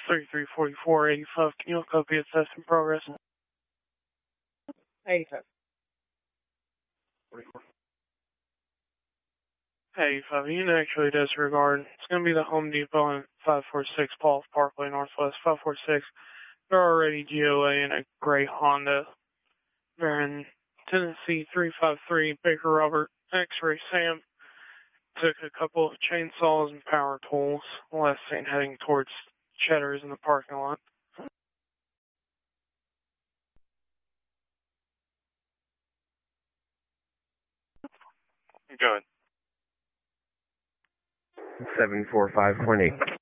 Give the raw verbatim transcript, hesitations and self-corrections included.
thirty-three forty-four eighty-five. Can you look up the test in progress? eighty-five. forty-four. eighty-five. You can actually disregard. It's going to be the Home Depot in five forty-six Paul Parkway Northwest. five forty-six. They're already G O A in a gray Honda. They're in Tennessee three five three Baker Robert X-Ray Sam. Took a couple of chainsaws and power tools. Last seen heading towards Cheddar's in the parking lot. Go ahead. seven four five point eight.